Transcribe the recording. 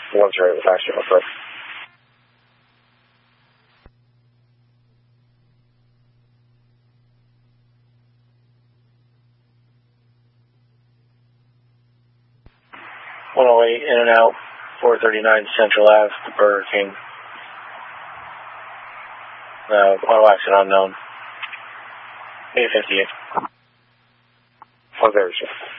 One's right with action, okay. In and out, 439 Central Ave, the Burger King. Auto accident unknown. 858. Okay, sir.